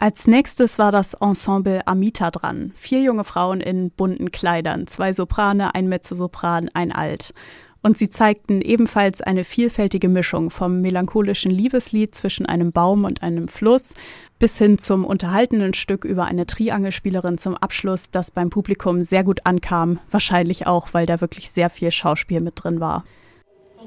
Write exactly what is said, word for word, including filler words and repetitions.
Als nächstes war das Ensemble Amita dran. Vier junge Frauen in bunten Kleidern, zwei Soprane, ein Mezzosopran, ein Alt. Und sie zeigten ebenfalls eine vielfältige Mischung vom melancholischen Liebeslied zwischen einem Baum und einem Fluss bis hin zum unterhaltenden Stück über eine Triangelspielerin zum Abschluss, das beim Publikum sehr gut ankam, wahrscheinlich auch, weil da wirklich sehr viel Schauspiel mit drin war.